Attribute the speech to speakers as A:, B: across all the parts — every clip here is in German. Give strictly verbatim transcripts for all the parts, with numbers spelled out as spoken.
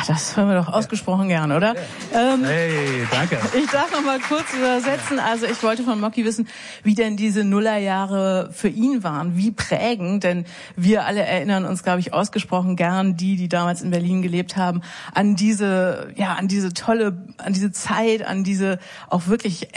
A: das hören wir doch ausgesprochen gern, oder?
B: Ja.
A: Ähm,
B: hey, danke.
A: Ich darf noch mal kurz übersetzen. Also ich wollte von Mocky wissen, wie denn diese Nullerjahre für ihn waren, wie prägend, denn wir alle erinnern uns, glaube ich, ausgesprochen gern, die, die damals in Berlin gelebt haben, an diese, ja, an diese tolle, an diese Zeit, an diese auch wirklich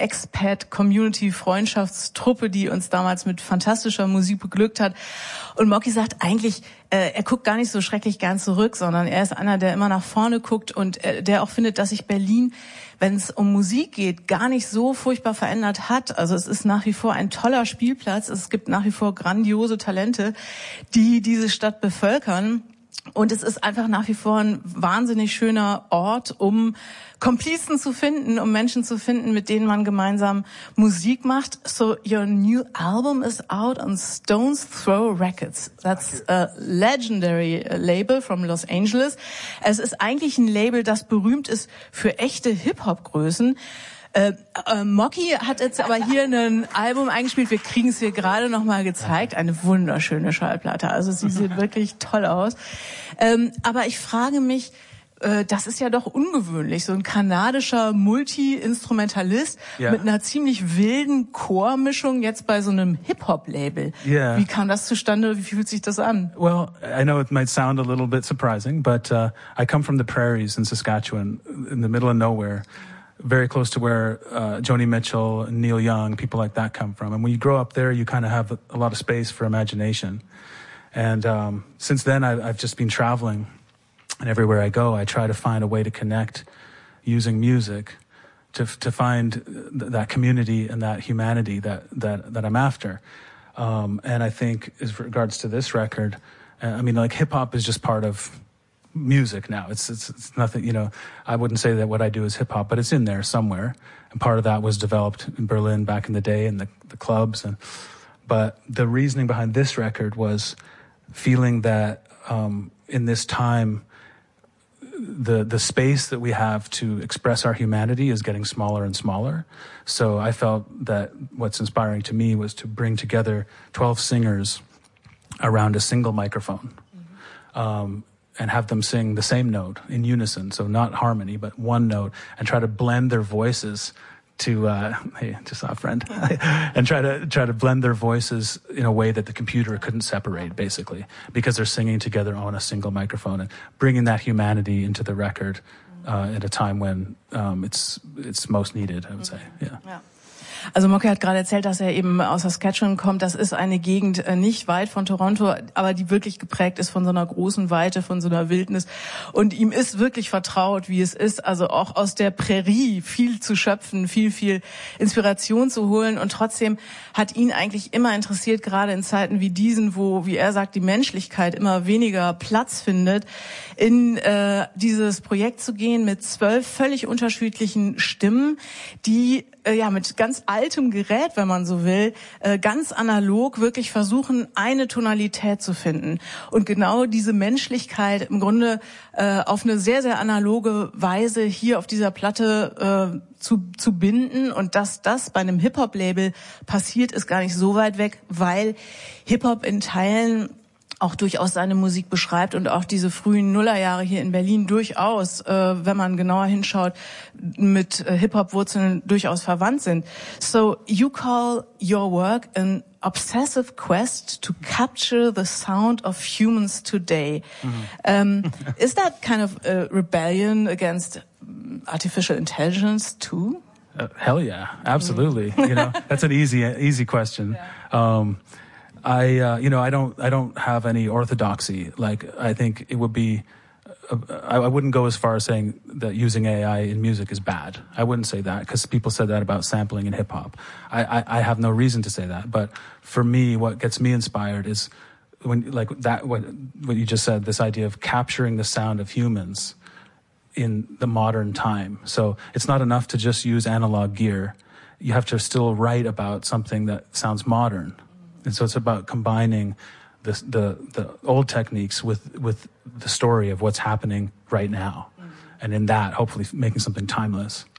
A: Expat-Community-Freundschaftstruppe, die uns damals mit fantastischer Musik beglückt hat. Und Mocky sagt eigentlich, äh, er guckt gar nicht so schrecklich gern zurück, sondern er ist einer, der immer nach vorne guckt und äh, der auch findet, dass sich Berlin, wenn es um Musik geht, gar nicht so furchtbar verändert hat. Also es ist nach wie vor ein toller Spielplatz. Es gibt nach wie vor grandiose Talente, die diese Stadt bevölkern. Und es ist einfach nach wie vor ein wahnsinnig schöner Ort, um Komplizen zu finden, um Menschen zu finden, mit denen man gemeinsam Musik macht. So your new album is out on Stones Throw Records. That's a legendary label from Los Angeles. Es ist eigentlich ein Label, das berühmt ist für echte Hip-Hop-Größen. Äh, äh, Mocky hat jetzt aber hier ein Album eingespielt. Wir kriegen es hier gerade noch mal gezeigt. Eine wunderschöne Schallplatte. Also sie sieht wirklich toll aus. Ähm, aber ich frage mich, äh, das ist ja doch ungewöhnlich. So ein kanadischer Multi-Instrumentalist
B: yeah.
A: mit einer ziemlich wilden Chormischung jetzt bei so einem Hip-Hop-Label.
B: Yeah.
A: Wie kam das zustande? Wie fühlt sich das an?
B: Well, I know it might sound a little bit surprising, but uh, I come from the prairies in Saskatchewan, in the middle of nowhere. Very close to where uh, Joni Mitchell, Neil Young, people like that come from. And when you grow up there, you kind of have a lot of space for imagination. And um, since then, I, I've just been traveling. And everywhere I go, I try to find a way to connect using music to to find th- that community and that humanity that, that, that I'm after. Um, and I think as regards to this record, uh, I mean, like hip-hop is just part of music now. It's, it's it's nothing, you know, I wouldn't say that what I do is hip hop, but it's in there somewhere. And part of that was developed in Berlin back in the day in the, the clubs. And but the reasoning behind this record was feeling that um, in this time, the the space that we have to express our humanity is getting smaller and smaller. So I felt that what's inspiring to me was to bring together twelve singers around a single microphone. Mm-hmm. Um, and have them sing the same note in unison, so not harmony, but one note, and try to blend their voices to, uh, hey, just saw a friend, and try to try to blend their voices in a way that the computer couldn't separate, basically, because they're singing together on a single microphone, and bringing that humanity into the record uh, at a time when um, it's it's most needed, I would say, yeah.
A: yeah. Also Mocky hat gerade erzählt, dass er eben aus Saskatchewan kommt. Das ist eine Gegend äh, nicht weit von Toronto, aber die wirklich geprägt ist von so einer großen Weite, von so einer Wildnis. Und ihm ist wirklich vertraut, wie es ist, also auch aus der Prärie viel zu schöpfen, viel, viel Inspiration zu holen. Und trotzdem hat ihn eigentlich immer interessiert, gerade in Zeiten wie diesen, wo, wie er sagt, die Menschlichkeit immer weniger Platz findet, in äh, dieses Projekt zu gehen mit zwölf völlig unterschiedlichen Stimmen, die äh, ja mit ganz altem Gerät, wenn man so will, äh, ganz analog wirklich versuchen, eine Tonalität zu finden. Und genau diese Menschlichkeit im Grunde äh, auf eine sehr, sehr analoge Weise hier auf dieser Platte äh, zu, zu binden. Und dass das bei einem Hip-Hop-Label passiert, ist gar nicht so weit weg, weil Hip-Hop in Teilen auch durchaus seine Musik beschreibt und auch diese frühen Nullerjahre hier in Berlin durchaus, äh, wenn man genauer hinschaut, mit äh, Hip-Hop-Wurzeln durchaus verwandt sind. So you call your work an obsessive quest to capture the sound of humans today. Mm-hmm. Um, is that kind of a rebellion against artificial intelligence too?
B: Uh, hell yeah, absolutely. Mm. You know, that's an easy, easy question. Yeah. Um, I, uh, you know, I don't, I don't have any orthodoxy. Like, I think it would be, uh, I, I wouldn't go as far as saying that using A I in music is bad. I wouldn't say that, because people said that about sampling in hip hop. I, I, I have no reason to say that. But for me, what gets me inspired is when, like that, what, what you just said, this idea of capturing the sound of humans in the modern time. So it's not enough to just use analog gear. You have to still write about something that sounds modern. And so it's about combining the, the, the old techniques with, with the story of what's happening right now. Mm-hmm. And in that, hopefully making something timeless.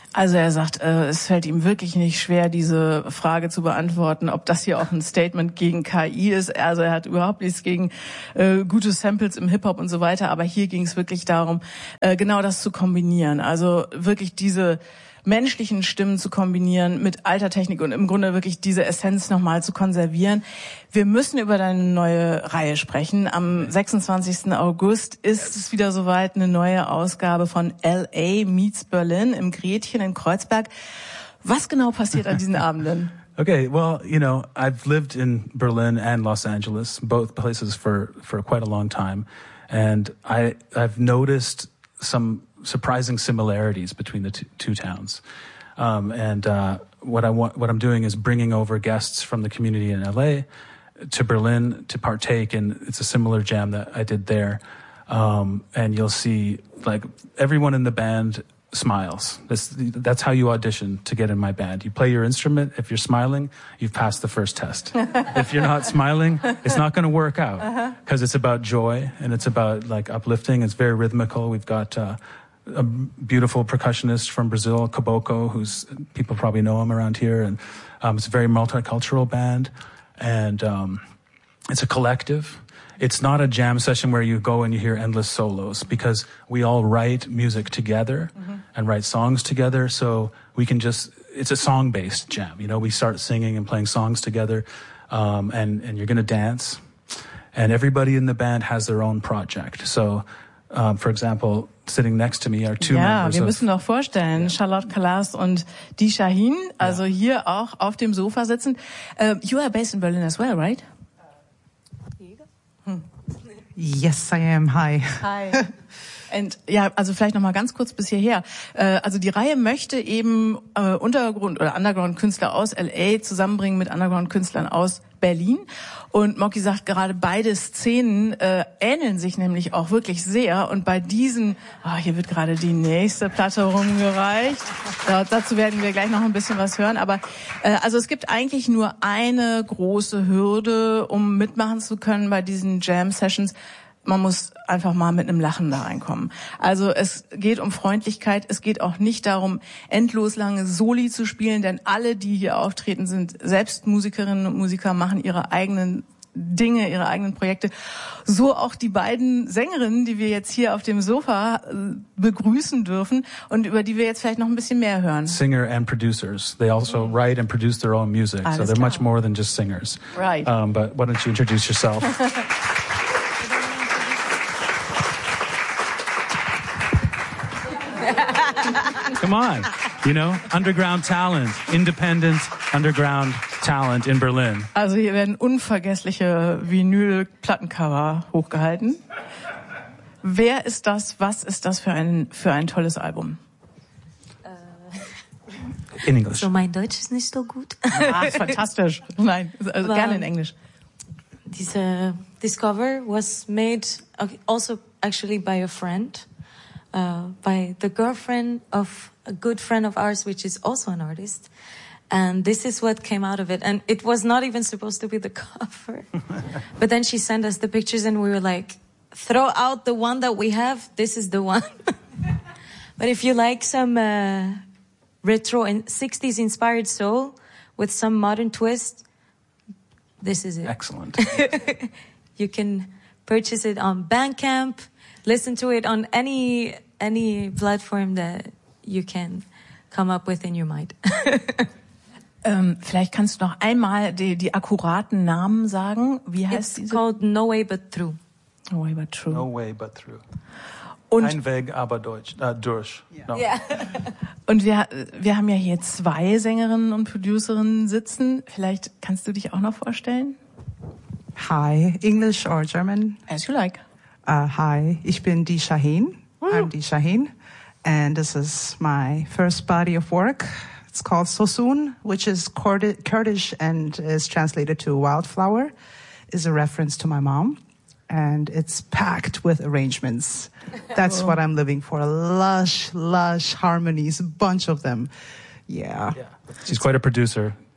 A: Also er sagt, äh, es fällt ihm wirklich nicht schwer, diese Frage zu beantworten, ob das hier auch ein Statement gegen K I ist. Also er hat überhaupt nichts gegen äh, gute Samples im Hip-Hop und so weiter. Aber hier ging es wirklich darum, äh, genau das zu kombinieren. Also wirklich diese menschlichen Stimmen zu kombinieren mit alter Technik und im Grunde wirklich diese Essenz nochmal zu konservieren. Wir müssen über deine neue Reihe sprechen. Am sechsundzwanzigsten August ist es wieder soweit, eine neue Ausgabe von L A Meets Berlin im Gretchen in Kreuzberg. Was genau passiert an diesen Abenden?
B: Okay, well, you know, I've lived in Berlin and Los Angeles, both places for, for quite a long time. And I, I've noticed some surprising similarities between the two, two towns. Um, and uh, what I want, what I'm doing is bringing over guests from the community in L A to Berlin to partake in. It's a similar jam that I did there. Um, and you'll see like everyone in the band smiles. That's, that's how you audition to get in my band. You play your instrument. If you're smiling, you've passed the first test. If you're not smiling, it's not going to work out because uh-huh. it's about joy and it's about like uplifting. It's very rhythmical. We've got uh, a beautiful percussionist from Brazil, Caboclo, who's people probably know him around here, and um, it's a very multicultural band, and um, it's a collective. It's not a jam session where you go and you hear endless solos, because we all write music together mm-hmm. and write songs together, so we can just, it's a song-based jam. You know, we start singing and playing songs together, um, and, and you're going to dance, and everybody in the band has their own project. So, um, for example, sitting next to me are two
A: ja,
B: members
A: wir
B: of,
A: müssen doch vorstellen, yeah. Charlotte Kalas und Di Shahin, also yeah. hier auch auf dem Sofa sitzen. Uh, you are based in Berlin as well, right?
C: Hm. Yes, I am. Hi.
A: Hi. Und ja, also vielleicht noch mal ganz kurz bis hierher. Äh, also die Reihe möchte eben äh, Untergrund- oder Underground-Künstler aus L A zusammenbringen mit Underground-Künstlern aus Berlin. Und Moki sagt gerade, beide Szenen äh, ähneln sich nämlich auch wirklich sehr. Und bei diesen, oh, hier wird gerade die nächste Platte rumgereicht. Da, dazu werden wir gleich noch ein bisschen was hören. Aber äh, also es gibt eigentlich nur eine große Hürde, um mitmachen zu können bei diesen Jam-Sessions. Man muss einfach mal mit einem Lachen da reinkommen. Also es geht um Freundlichkeit, es geht auch nicht darum, endlos lange Soli zu spielen, denn alle, die hier auftreten, sind selbst Musikerinnen und Musiker, machen ihre eigenen Dinge, ihre eigenen Projekte. So auch die beiden Sängerinnen, die wir jetzt hier auf dem Sofa begrüßen dürfen und über die wir jetzt vielleicht noch ein bisschen mehr hören.
B: Singer and producers. They also mm. write and produce their own music, Alles so they're klar. much more than just singers.
A: Right.
B: Um, but why don't you introduce yourself? Come on, you know, underground talent, independent underground talent in Berlin.
A: Also hier werden unvergessliche Vinyl-Plattencover hochgehalten. Wer ist das? Was ist das für ein für ein tolles Album?
B: In English.
D: So, mein Deutsch ist nicht so gut.
A: Ah, ist fantastisch. Nein, also gerne in Englisch.
D: This uh, this cover was made also actually by a friend. Uh, by the girlfriend of a good friend of ours, which is also an artist. And this is what came out of it. And it was not even supposed to be the cover. But then she sent us the pictures and we were like, throw out the one that we have. This is the one. But if you like some uh, retro and sixties inspired soul with some modern twist, this is it.
B: Excellent.
D: You can purchase it on Bandcamp. Listen to it on any any platform that you can come up with in your mind.
A: ähm, vielleicht kannst du noch einmal die, die akkuraten Namen sagen. Wie heißt
D: It's
A: diese?
D: Called No Way But Through.
A: No Way But Through.
B: No Way But Through.
A: Und
B: Ein Weg, aber Deutsch, äh, durch.
D: Yeah.
B: No.
D: Yeah.
A: Und wir wir haben ja hier zwei Sängerinnen und Producerinnen sitzen. Vielleicht kannst du dich auch noch vorstellen?
C: Hi, English or German?
A: As you like.
C: Uh, hi, ich bin Di Shahin. Woo. I'm Di Shahin, and this is my first body of work. It's called So Soon, which is Kurdish and is translated to wildflower, is a reference to my mom, and it's packed with arrangements. That's what I'm living for, lush, lush harmonies, a bunch of them. Yeah.
B: yeah. She's quite a producer.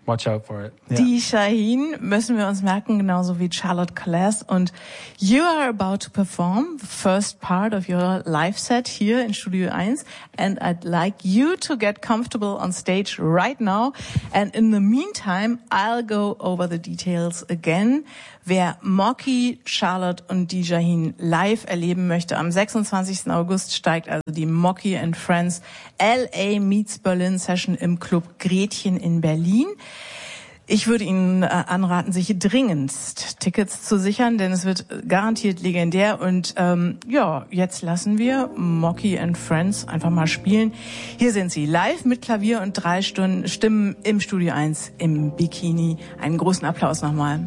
B: Watch out for it. Yeah.
A: Die Shaheen müssen wir uns merken, genauso wie Charlotte Class. Und you are about to perform the first part of your live set here in Studio eins. And I'd like you to get comfortable on stage right now. And in the meantime, I'll go over the details again. Wer Mocky, Charlotte und die Shaheen live erleben möchte, am sechsundzwanzigsten August steigt also die Mocky and Friends L A Meets Berlin Session im Club Gretchen in Berlin. Ich würde Ihnen äh, anraten, sich dringendst Tickets zu sichern, denn es wird garantiert legendär. Und ähm, ja, jetzt lassen wir Mocky and Friends einfach mal spielen. Hier sind sie live mit Klavier und drei Stunden Stimmen im Studio eins im Bikini. Einen großen Applaus nochmal.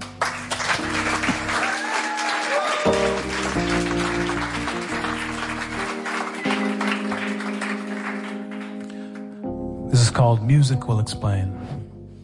B: This is called Music Will Explain.